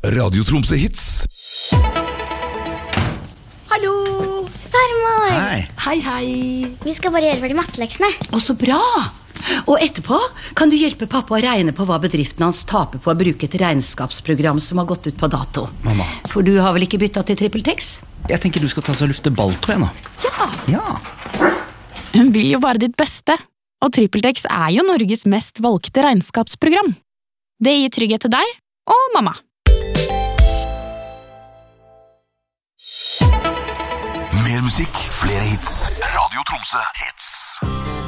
Radio Tromsø Hits. Hallo! Farmor! Hei. Vi skal bare gjøre ferdig matteleksene. Å, så bra! Og etterpå kan du hjelpe pappa å regne på hva bedriften hans taper på å bruke et regnskapsprogram som har gått ut på dato. Mamma. For du har vel ikke byttet til TrippelTex? Jeg tenker du skal ta så og lufte balltå nå. Ja. Hun vil jo bare ditt beste, og TrippelTex er jo Norges mest valgte regnskapsprogram. Det gir trygghet til deg og mamma. Mer musikk, flere hits. Radio Tromsø Hits.